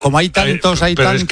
como hay tantos,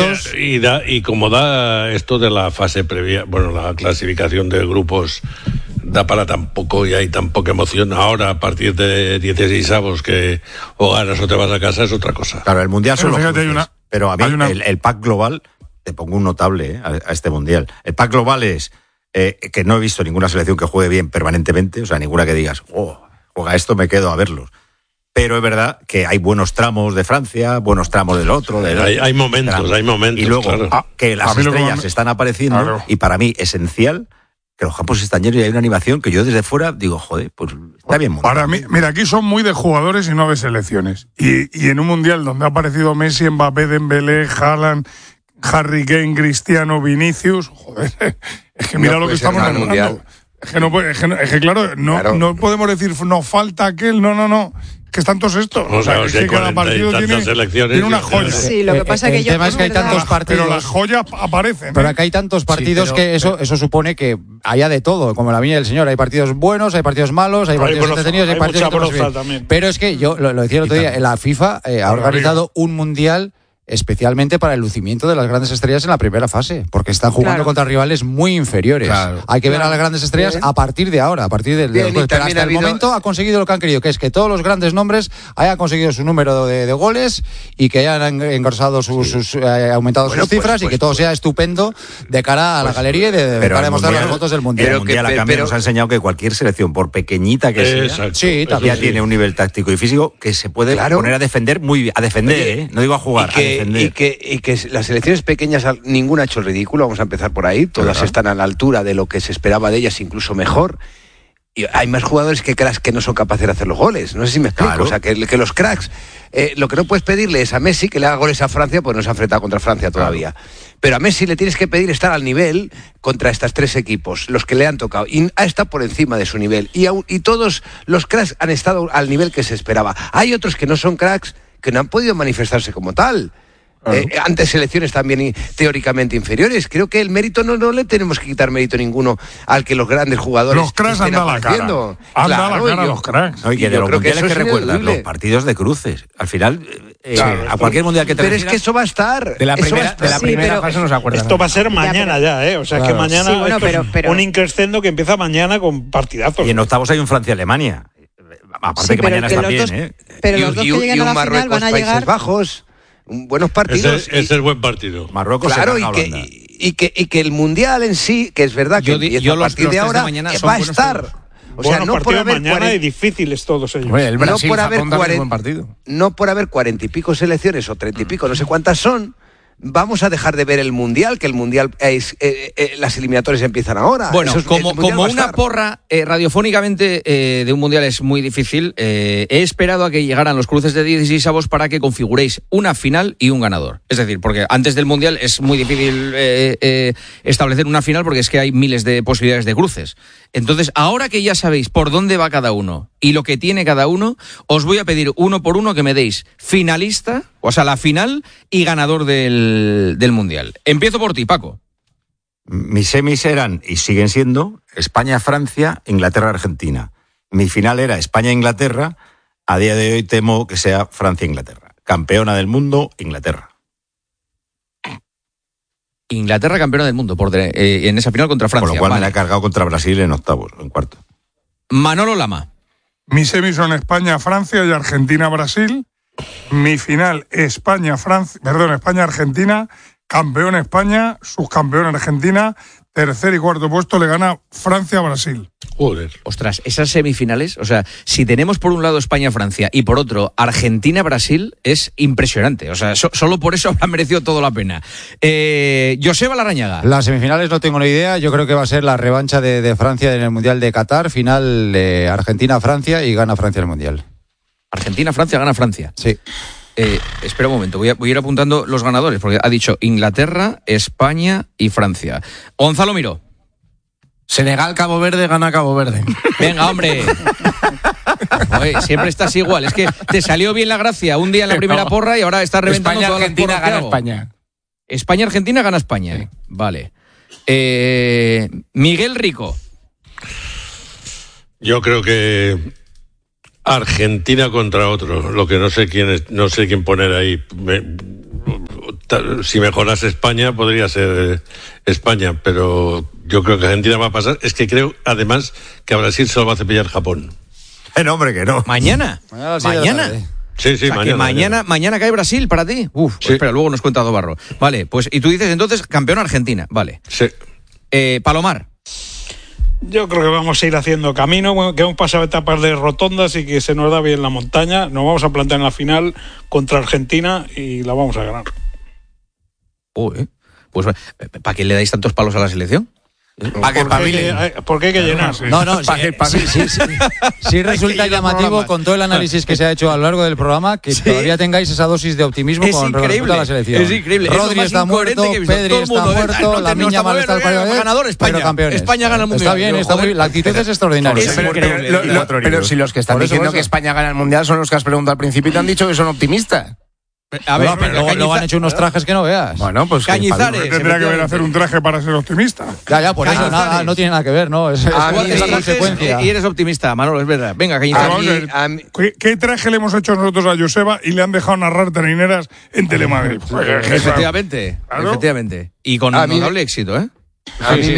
y como da esto de la fase previa, bueno, la clasificación de grupos da para tan poco y hay tan poca emoción. Ahora, a partir de 16avos, que o ganas o te vas a casa, es otra cosa. Claro, el Mundial son los cruces, pero a mí el pack global, te pongo un notable a este Mundial. El pack global es que no he visto ninguna selección que juegue bien permanentemente, o sea, ninguna que digas, juega esto, me quedo a verlos. Pero es verdad que hay buenos tramos de Francia, buenos tramos del otro. Hay momentos. Y luego claro. Que las estrellas están apareciendo, claro. Y para mí esencial que los campos están llenos y hay una animación que yo desde fuera digo, joder, pues está bien montado. Para mí, mira, aquí son muy de jugadores y no de selecciones. Y en un Mundial donde ha aparecido Messi, Mbappé, Dembélé, Haaland, Harry Kane, Cristiano, Vinicius, joder, es que mira lo que estamos hablando. Es que claro, no podemos decir, nos falta aquel, no. Que están todos estos. O sea, es que cada partido tiene una joya. Sí, lo que pasa el tema es que hay tantos partidos. Pero las joyas aparecen. Pero acá hay tantos partidos que eso supone que haya de todo, como la viña del señor. Hay partidos buenos, hay partidos malos, hay partidos entretenidos, hay partidos que pero es que yo lo decía el otro día, la FIFA ha organizado un mundial especialmente para el lucimiento de las grandes estrellas en la primera fase, porque están jugando contra rivales muy inferiores. Claro. Hay que ver a las grandes estrellas a partir de ahora, a partir del pero hasta el momento ha conseguido lo que han querido, que es que todos los grandes nombres hayan conseguido su número de goles y que hayan engrosado aumentado sus cifras y que todo sea estupendo de cara a la galería y para demostrar las fotos del Mundial. El Mundial nos ha enseñado que cualquier selección, por pequeñita que sea, ya tiene un nivel táctico y físico que se puede poner a defender muy bien, no digo a jugar, y que las selecciones pequeñas ninguna ha hecho el ridículo, vamos a empezar por ahí, todas están a la altura de lo que se esperaba de ellas, incluso mejor, y hay más jugadores que cracks que no son capaces de hacer los goles, no sé si me explico, o sea, que los cracks, lo que no puedes pedirle es a Messi que le haga goles a Francia, pues no se ha enfrentado contra Francia todavía, pero a Messi le tienes que pedir estar al nivel contra estos tres equipos, los que le han tocado, y ha estado por encima de su nivel, y todos los cracks han estado al nivel que se esperaba. Hay otros que no son cracks, que no han podido manifestarse como tal, ante selecciones también teóricamente inferiores. Creo que el mérito no le tenemos que quitar mérito ninguno al que los grandes jugadores los cracks han dado la cara. Los cracks. No, y que de los mundiales que recuerdan los partidos de cruces. Al final, a cualquier mundial que te Pero es que eso va a estar. De la primera fase no se acuerdan. Esto va a ser mañana ya, o sea, que mañana pero un increscendo que empieza mañana con partidazos. Y en octavos hay un Francia-Alemania. Aparte que mañana está bien, Pero los dos que lleguen a la final van a llegar Bajos. Buenos partidos. Ese es buen partido. Marruecos, claro, y que el Mundial en sí, que es verdad que empieza a partir de ahora va a estar. O sea, no por haber mañana y difíciles todos ellos. Bueno, el Brasil, buen partido. No por haber 40 y pico selecciones o 30 y pico, no sé cuántas son. Vamos a dejar de ver el Mundial, que el Mundial las eliminatorias empiezan ahora. Bueno, como una porra radiofónicamente de un Mundial es muy difícil, he esperado a que llegaran los cruces de 16avos para que configuréis una final y un ganador. Es decir, porque antes del Mundial es muy difícil establecer una final porque es que hay miles de posibilidades de cruces. Entonces, ahora que ya sabéis por dónde va cada uno y lo que tiene cada uno, os voy a pedir uno por uno que me deis finalista, o sea, la final y ganador del Mundial. Empiezo por ti, Paco. Mis semis eran, y siguen siendo, España-Francia, Inglaterra-Argentina. Mi final era España-Inglaterra. A día de hoy temo que sea Francia-Inglaterra. Campeona del mundo, Inglaterra. Inglaterra campeona del mundo en esa final contra Francia. Con lo cual me la he cargado contra Brasil en octavos, en cuarto. Manolo Lama. Mis semis son España-Francia y Argentina-Brasil. Mi final España-Argentina, campeón España, subcampeón Argentina, tercer y cuarto puesto le gana Francia-Brasil. Joder. Ostras, esas semifinales, o sea, si tenemos por un lado España-Francia y por otro Argentina-Brasil, es impresionante. O sea, solo por eso ha merecido toda la pena. Joseba Larrañaga. Las semifinales no tengo ni idea. Yo creo que va a ser la revancha de Francia en el Mundial de Qatar. Final de Argentina-Francia y gana Francia el Mundial. Argentina-Francia, gana Francia. Sí. Espera un momento, voy a ir apuntando los ganadores, porque ha dicho Inglaterra, España y Francia. Gonzalo Miró. Senegal, Cabo Verde, gana Cabo Verde. Venga, hombre. Oye, siempre estás igual. Es que te salió bien la gracia un día en la primera porra y ahora estás reventando todas las porras que hago. España. España-Argentina gana España. Sí. Vale. Miguel Rico. Yo creo que Argentina contra otro, lo que no sé quién poner ahí. si mejorase España, podría ser España, pero yo creo que Argentina va a pasar. Es que creo, además, que a Brasil se lo va a cepillar Japón. No, hombre, que no. ¿Mañana? ¿Mañana? Sí, o sea, mañana cae Brasil para ti. Pues sí. Espera, luego nos cuenta Dobarro. Vale, pues, y tú dices entonces campeón Argentina. Vale. Sí. Palomar. Yo creo que vamos a ir haciendo camino, que hemos pasado etapas de rotondas y que se nos da bien la montaña. Nos vamos a plantar en la final contra Argentina y la vamos a ganar. Pues, ¿para qué le dais tantos palos a la selección? Porque hay que llenar. Sí resulta llamativo con todo el análisis que se ha hecho a lo largo del programa que todavía tengáis esa dosis de optimismo con respecto a la selección. Es increíble. Rodri está muerto, Pedri está muerto, la Miña Mal está al ganador, España. España gana el mundial. Está bien, está muy, la actitud es extraordinaria. Pero si los que están diciendo que España gana el mundial son los que has preguntado al principio y te han dicho que son optimistas. A ver, pero luego han hecho unos trajes que no veas. Bueno, pues Cañizares. Tendría que ver hacer un traje para ser optimista. Ya, por eso nada, no tiene nada que ver, ¿no? Es la consecuencia. Y eres optimista, Manolo, es verdad. Venga, Cañizares. ¿Qué traje le hemos hecho nosotros a Joseba y le han dejado narrar Traineras en Telemadrid? Efectivamente. Y con notable éxito, ¿eh? A mí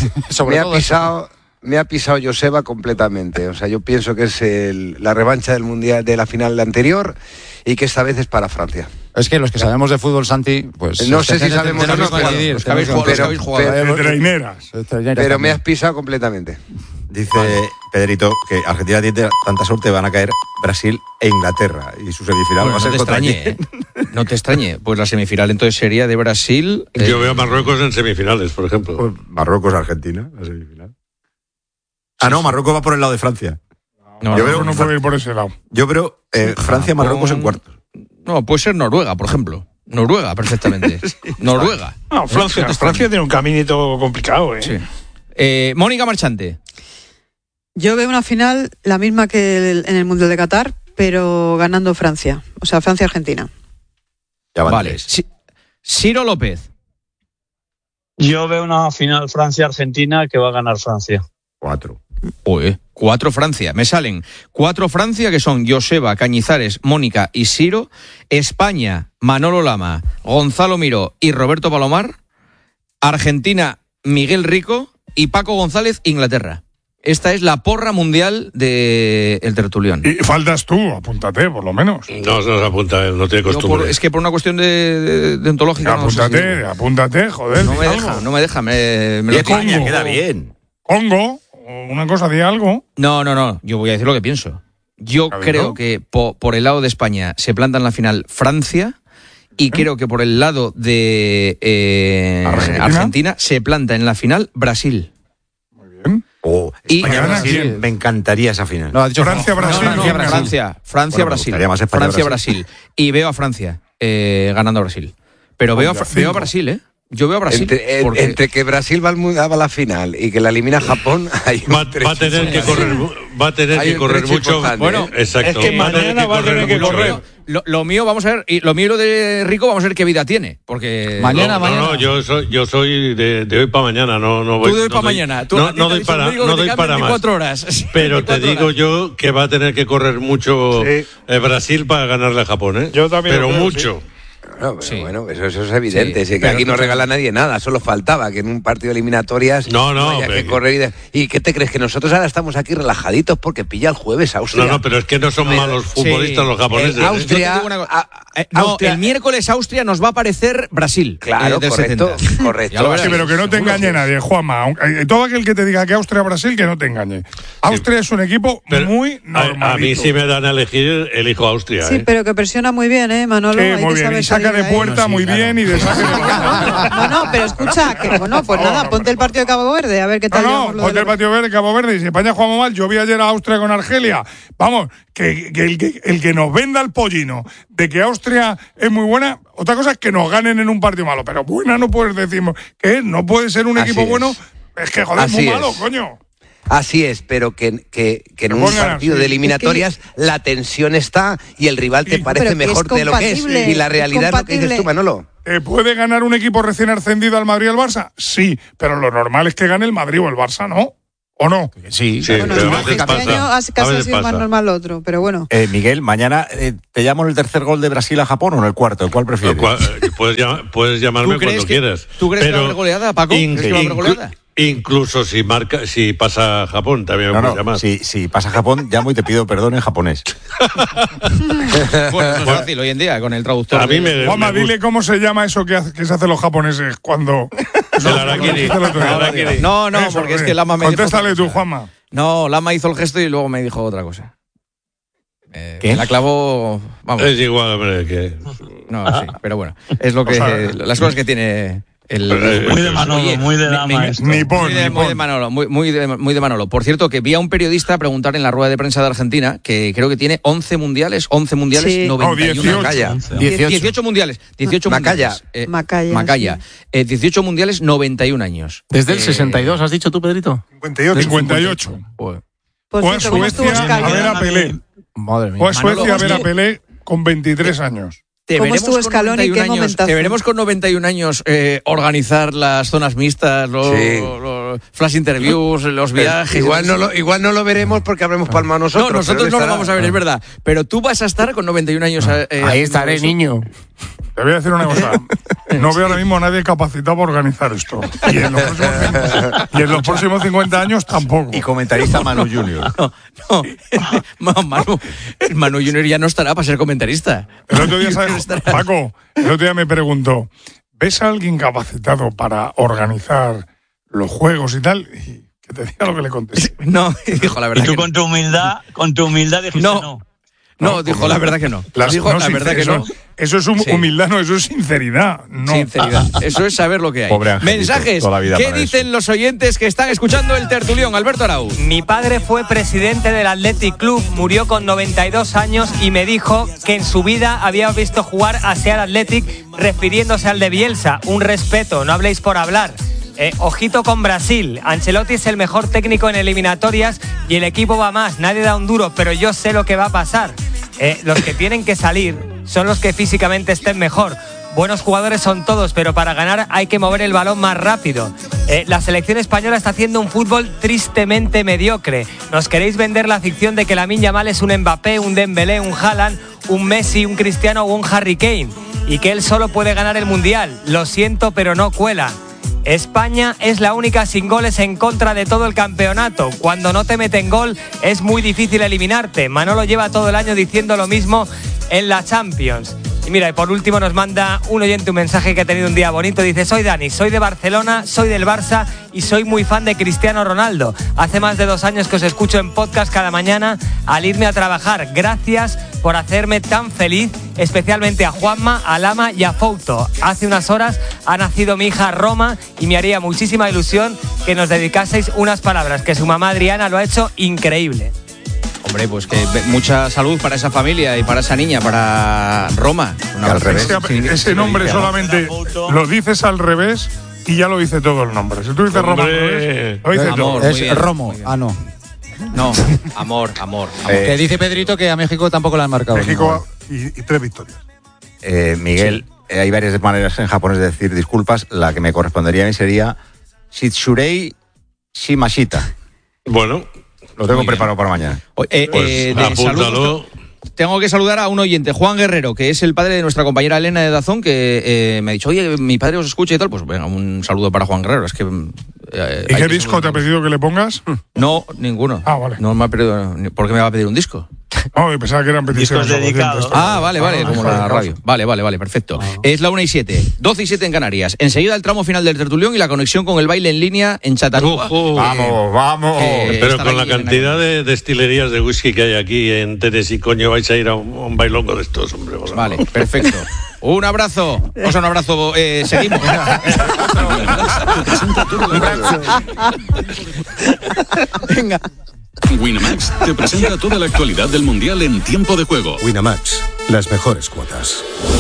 me ha pisado Joseba completamente. O sea, yo pienso que es la revancha del mundial de la final anterior y que esta vez es para Francia. Es que los que sabemos de fútbol, Santi, pues no sé si sabemos de los que habéis jugado. Pero me has pisado completamente. Dice Pedrito que Argentina tiene tanta suerte, van a caer Brasil e Inglaterra y su semifinal va a ser contra quién. No te extrañe, pues la semifinal entonces sería de Brasil. Yo veo a Marruecos en semifinales, por ejemplo. Pues Marruecos-Argentina, la semifinal. No, Marruecos va por el lado de Francia. No puede ir por ese lado. Yo veo Francia-Marruecos en cuartos. No, puede ser Noruega, por ejemplo. Noruega, perfectamente. Noruega. No, Francia tiene un caminito complicado, ¿eh? Sí. Mónica Marchante. Yo veo una final la misma que en el Mundial de Qatar, pero ganando Francia. O sea, Francia-Argentina. Vale. Ciro López. Yo veo una final Francia-Argentina que va a ganar Francia. 4. 4 Francia. Me salen 4 Francia, que son Joseba, Cañizares, Mónica y Ciro. España, Manolo Lama, Gonzalo Miró y Roberto Palomar. Argentina, Miguel Rico y Paco González, Inglaterra. Esta es la porra mundial del tertulión. Y faltas tú, apúntate, por lo menos. No se nos apunta, él no tiene costumbre. Es que por una cuestión de ontológica. Apúntate, joder. No me deja. Me lo España queda bien. Congo, una cosa de algo. No. Yo voy a decir lo que pienso. Yo creo que por el lado de España se planta en la final Francia. Y creo que por el lado de Argentina se planta en la final Brasil. España-Brasil, me encantaría esa final. No, ha dicho Francia-Brasil. Francia-Brasil. Y veo a Francia ganando a Brasil. Pero veo a Brasil, ¿eh? Yo veo a Brasil. Entre que Brasil va a la final y que la elimina Japón, va a tener que correr mucho. Bueno, exacto. Es que mañana va a tener que correr. Lo mío, vamos a ver, y lo mío y lo de Rico, vamos a ver qué vida tiene. Porque mañana. No, yo soy de hoy para mañana. No voy. Tú de hoy para mañana. No doy para más. Horas. Pero te digo yo que va a tener que correr mucho Brasil para ganarle a Japón, ¿eh? Yo también. Pero mucho. Bueno, eso es evidente. Sí, que aquí no regala nadie nada. Solo faltaba que en un partido de eliminatorias haya que correr. ¿Y qué te crees? Que nosotros ahora estamos aquí relajaditos porque pilla el jueves Austria. No, pero es que no son malos futbolistas los japoneses. Austria. El miércoles Austria nos va a aparecer Brasil. Claro, correcto. Sí, pero que no te engañe nadie, Juanma. Todo aquel que te diga que Austria-Brasil, que no te engañe. Austria es un equipo muy normal. A mí si me dan a elegir, elijo Austria. Sí, pero que presiona muy bien, Manolo. Sí, muy bien. Y saca de puerta muy bien y de saque de puerta. No, pero escucha, pues nada, ponte el partido de Cabo Verde, a ver qué tal. Ponte el partido de Cabo Verde. Y si España jugamos mal, yo vi ayer a Austria con Argelia. Vamos, que el que nos venda el pollino de que Austria es muy buena, otra cosa es que nos ganen en un partido malo, pero buena no puedes decir que no puede ser un equipo bueno, es que joder, es muy malo, coño. Así es, pero que en un partido de eliminatorias la tensión está y el rival te parece mejor de lo que es. Y la realidad es lo que dices tú, Manolo. ¿Puede ganar un equipo recién ascendido al Madrid o al Barça? Sí, pero lo normal es que gane el Madrid o el Barça, ¿no? ¿O no? Sí, bueno, este año casi ha sido más normal lo otro, pero bueno. Miguel, mañana te llamo en el tercer gol de Brasil a Japón o en el cuarto, ¿cuál prefieres? Puedes llamarme cuando quieras. ¿Tú crees que va a haber goleada, Paco? ¿Crees que va a haber goleada? Incluso si pasa Japón, también me puedes llamar. Si pasa Japón, llamo y te pido perdón en japonés. Bueno, eso es fácil hoy en día, con el traductor. A mí Juanma, dile cómo se llama eso que se hacen los japoneses cuando... El harakiri. No, porque es que Lama me dijo... Contéstale tú, Juanma. No, Lama hizo el gesto y luego me dijo otra cosa. ¿Qué? La clavó... Vamos. Es igual, hombre, que... No, sí, pero bueno. Es lo que... las cosas que tiene... muy de Manolo, muy de Lama. Muy de Manolo. Por cierto, que vi a un periodista preguntar en la rueda de prensa de Argentina, que creo que tiene 11 mundiales, sí. 91 18 mundiales. 18 Macaya. Macaya. 18 mundiales, 91 años. Desde el 62, ¿has dicho tú, Pedrito? 58. Pues o a Suecia a ver a Pelé. Madre mía. O a Suecia a ver a Pelé con 23 años. ¿Cómo estuvo Scaloni y qué momentazo? Te veremos con 91 años organizar las zonas mixtas, los flash interviews, los viajes. Igual no lo veremos porque habremos palmado nosotros. No, nosotros no lo vamos a ver, es verdad. Pero tú vas a estar con 91 años. Ahí estaré, niño. Te voy a decir una cosa. No veo ahora mismo a nadie capacitado para organizar esto. Y en los próximos 50 años tampoco. Y comentarista Manu Junior. Manu Junior ya no estará para ser comentarista. El otro día, Paco, el otro día me preguntó, ¿ves a alguien capacitado para organizar los juegos y tal? Y que te diga lo que le contesté. No, dijo la verdad. Y tú con tu humildad dijiste no. No, dijo la verdad que no. Dijo la verdad que no. Eso es humildad, no, eso es sinceridad. No. Sinceridad. Eso es saber lo que hay. Pobre Angelito, mensajes. ¿Qué dicen los oyentes que están escuchando el tertulión? Alberto Arau. Mi padre fue presidente del Athletic Club, murió con 92 años y me dijo que en su vida había visto jugar a Seat Athletic refiriéndose al de Bielsa. Un respeto, no habléis por hablar. Ojito con Brasil. Ancelotti es el mejor técnico en eliminatorias y el equipo va más. Nadie da un duro, pero yo sé lo que va a pasar. Los que tienen que salir son los que físicamente estén mejor. Buenos jugadores son todos, pero para ganar hay que mover el balón más rápido. La selección española está haciendo un fútbol tristemente mediocre. Nos queréis vender la ficción de que Lamine Yamal es un Mbappé, un Dembélé, un Haaland, un Messi, un Cristiano o un Harry Kane y que él solo puede ganar el Mundial. Lo siento, pero no cuela. España es la única sin goles en contra de todo el campeonato. Cuando no te meten gol es muy difícil eliminarte. Manolo lleva todo el año diciendo lo mismo en la Champions. Y mira, y por último nos manda un oyente un mensaje que ha tenido un día bonito. Dice, soy Dani, soy de Barcelona, soy del Barça y soy muy fan de Cristiano Ronaldo. Hace más de 2 años que os escucho en podcast cada mañana al irme a trabajar. Gracias por hacerme tan feliz, especialmente a Juanma, a Lama y a Fouto. Hace unas horas ha nacido mi hija Roma y me haría muchísima ilusión que nos dedicaseis unas palabras, que su mamá Adriana lo ha hecho increíble. Hombre, pues que mucha salud para esa familia y para esa niña, para Roma. Al revés. Ese nombre solamente lo dices al revés y ya lo dice todo el nombre. Si tú dices Roma al revés, lo dice todo. Es Romo. No. No, amor. Que dice Pedrito que a México tampoco le han marcado. México y 3 victorias. Miguel, hay varias maneras en japonés de decir disculpas. La que me correspondería a mí sería Shitsurei Shimashita. Bueno. Lo tengo preparado para mañana. Apúntalo. Tengo que saludar a un oyente, Juan Guerrero, que es el padre de nuestra compañera Elena de Dazón, que me ha dicho, oye, mi padre os escucha y tal. Pues venga, un saludo para Juan Guerrero. Es que ¿y qué disco te ha pedido que le pongas? No, ninguno. Ah, vale. No me ha pedido. ¿Por qué me va a pedir un disco? No, yo pensaba que eran peticiones dedicados. Vale, como la radio. Vale, perfecto. Es la 1:07, 12:07 en Canarias. Enseguida el tramo final del tertulión y la conexión con el baile en línea en Chattanooga. Vamos. Pero con la cantidad de destilerías de whisky que hay aquí en Tennessee, coño, vais a ir a un bailongo de estos, hombre. Vale, perfecto. Un abrazo. Un abrazo. Seguimos. Venga. Winamax te presenta toda la actualidad del Mundial en tiempo de juego. Winamax, las mejores cuotas.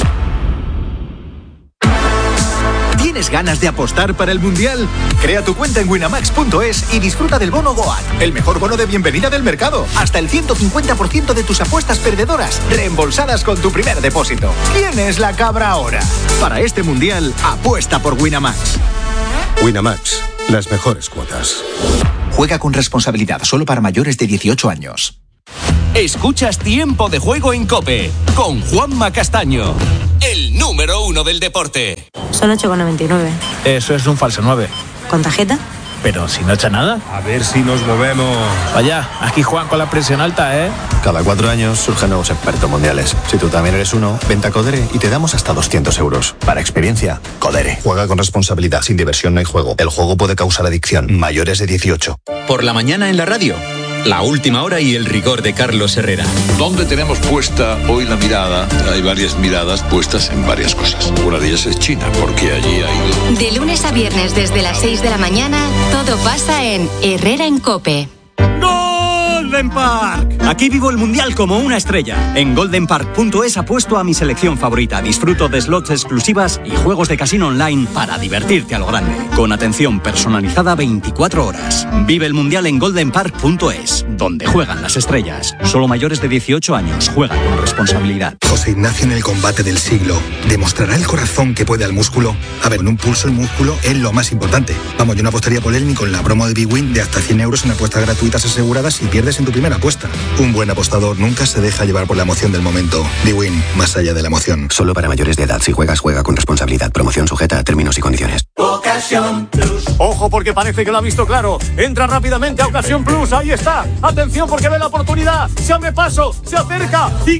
¿Tienes ganas de apostar para el Mundial? Crea tu cuenta en winamax.es y disfruta del bono Goat, el mejor bono de bienvenida del mercado. Hasta el 150% de tus apuestas perdedoras reembolsadas con tu primer depósito. ¿Quién es la cabra ahora? Para este Mundial, apuesta por Winamax. Winamax, las mejores cuotas. Juega con responsabilidad, solo para mayores de 18 años. Escuchas Tiempo de Juego en COPE con Juanma Castaño, el número 1 del deporte. Son 8,99. Eso es un falso 9. ¿Con tarjeta? Pero si no echa nada. A ver si nos movemos. Vaya, aquí Juan con la presión alta, ¿eh? Cada 4 años surgen nuevos expertos mundiales. Si tú también eres uno, vente a Codere y te damos hasta 200 euros. Para experiencia, Codere. Juega con responsabilidad. Sin diversión no hay juego. El juego puede causar adicción. Mayores de 18. Por la mañana en la radio. La última hora y el rigor de Carlos Herrera. ¿Dónde tenemos puesta hoy la mirada? Hay varias miradas puestas en varias cosas. Una de ellas es China, porque allí hay... De lunes a viernes desde las 6 de la mañana, todo pasa en Herrera en COPE. Golden Park. Aquí vivo el mundial como una estrella. En goldenpark.es apuesto a mi selección favorita. Disfruto de slots exclusivas y juegos de casino online para divertirte a lo grande. Con atención personalizada 24 horas. Vive el mundial en goldenpark.es, donde juegan las estrellas. Solo mayores de 18 años. Juegan con responsabilidad. José Ignacio en el combate del siglo. ¿Demostrará el corazón que puede al músculo? A ver, en un pulso el músculo es lo más importante. Vamos, yo no apostaría por él ni con la promo de Big Win de hasta 100 euros en apuestas gratuitas aseguradas si pierdes en tu primera apuesta. Un buen apostador nunca se deja llevar por la emoción del momento. Big Win, más allá de la emoción. Solo para mayores de edad. Si juegas, juega con responsabilidad. Promoción sujeta a términos y condiciones. Ocasión Plus. Ojo, porque parece que lo ha visto claro. Entra rápidamente a Ocasión Plus. Ahí está. Atención, porque ve la oportunidad. Se abre paso, se acerca y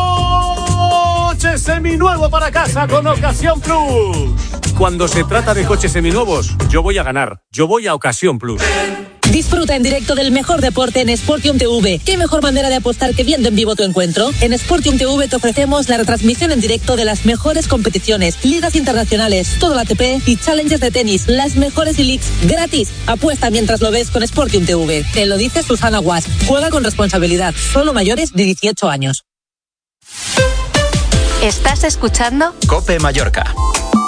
coche seminuevo para casa con Ocasión Plus. Cuando se trata de coches seminuevos, yo voy a ganar. Yo voy a Ocasión Plus. Disfruta en directo del mejor deporte en Sportium TV. ¿Qué mejor manera de apostar que viendo en vivo tu encuentro? En Sportium TV te ofrecemos la retransmisión en directo de las mejores competiciones, ligas internacionales, todo el ATP y challenges de tenis, las mejores e-leagues gratis. Apuesta mientras lo ves con Sportium TV. Te lo dice Susana Guas. Juega con responsabilidad. Solo mayores de 18 años. ¿Estás escuchando? COPE Mallorca.